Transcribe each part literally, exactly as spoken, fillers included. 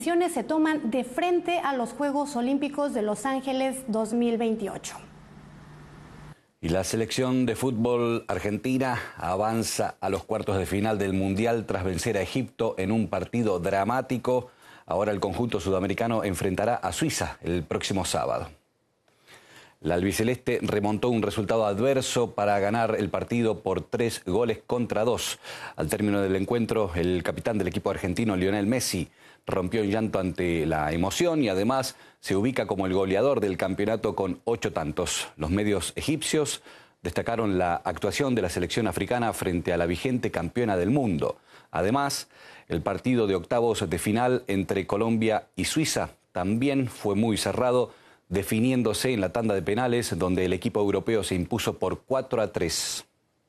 se toman de frente a los Juegos Olímpicos de Los Ángeles dos mil veintiocho. Y la selección de fútbol argentina avanza a los cuartos de final del Mundial tras vencer a Egipto en un partido dramático. Ahora el conjunto sudamericano enfrentará a Suiza el próximo sábado. La albiceleste remontó un resultado adverso para ganar el partido por tres goles contra dos. Al término del encuentro, el capitán del equipo argentino, Lionel Messi, rompió en llanto ante la emoción y además se ubica como el goleador del campeonato con ocho tantos. Los medios egipcios destacaron la actuación de la selección africana frente a la vigente campeona del mundo. Además, el partido de octavos de final entre Colombia y Suiza también fue muy cerrado, definiéndose en la tanda de penales, donde el equipo europeo se impuso por cuatro a tres.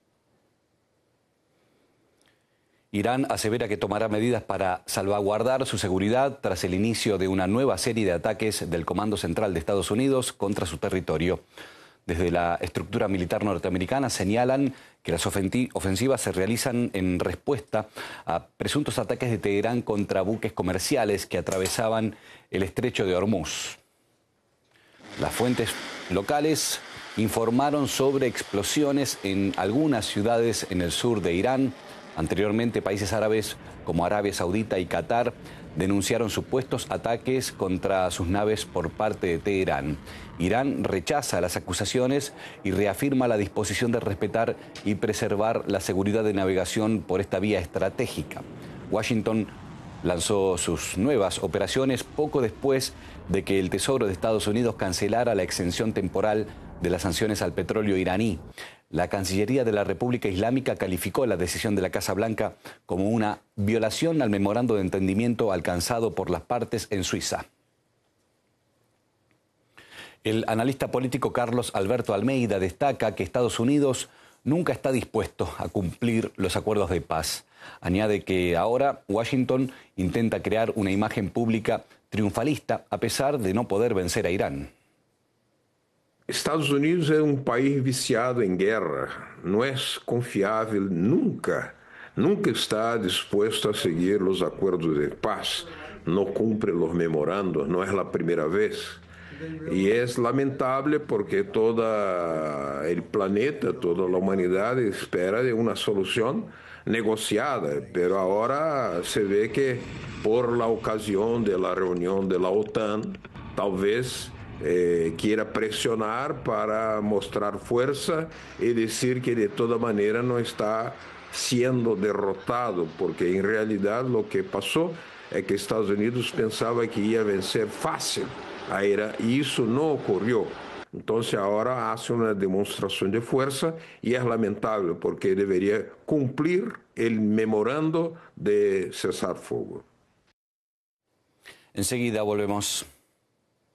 Irán asevera que tomará medidas para salvaguardar su seguridad tras el inicio de una nueva serie de ataques del Comando Central de Estados Unidos contra su territorio. Desde la estructura militar norteamericana señalan que las ofensivas se realizan en respuesta a presuntos ataques de Teherán contra buques comerciales que atravesaban el estrecho de Hormuz. Las fuentes locales informaron sobre explosiones en algunas ciudades en el sur de Irán. Anteriormente, países árabes como Arabia Saudita y Qatar denunciaron supuestos ataques contra sus naves por parte de Teherán. Irán rechaza las acusaciones y reafirma la disposición de respetar y preservar la seguridad de navegación por esta vía estratégica. Washington lanzó sus nuevas operaciones poco después de que el Tesoro de Estados Unidos cancelara la exención temporal de las sanciones al petróleo iraní. La Cancillería de la República Islámica calificó la decisión de la Casa Blanca como una violación al memorando de entendimiento alcanzado por las partes en Suiza. El analista político Carlos Alberto Almeida destaca que Estados Unidos nunca está dispuesto a cumplir los acuerdos de paz. Añade que ahora Washington intenta crear una imagen pública triunfalista a pesar de no poder vencer a Irán. Estados Unidos é um país viciado em guerra, não é confiável nunca, nunca está disposto a seguir os acordos de paz, não cumpre os memorandos, não é a primeira vez. E é lamentável porque todo o planeta, toda a humanidade espera de uma solução negociada, pero agora se vê que por la ocasião de la reunião de la OTAN, talvez Eh, quiera presionar para mostrar fuerza y decir que de toda manera no está siendo derrotado, porque en realidad lo que pasó es que Estados Unidos pensaba que iba a vencer fácil a Irán y eso no ocurrió. Entonces ahora hace una demostración de fuerza y es lamentable porque debería cumplir el memorando de cesar fuego. Enseguida volvemos.